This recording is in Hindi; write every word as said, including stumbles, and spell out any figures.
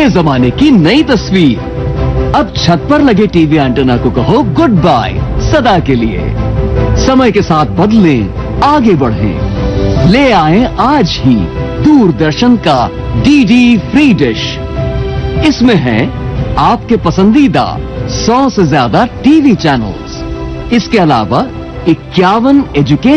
नए जमाने की नई तस्वीर। अब छत पर लगे टीवी एंटेना को कहो गुड बाय सदा के लिए। समय के साथ बदलें, आगे बढ़ें। ले आए आज ही दूरदर्शन का डीडी फ्री डिश। इसमें है आपके पसंदीदा सौ से ज्यादा टीवी चैनल्स। इसके अलावा इक्यावन एजुकेशन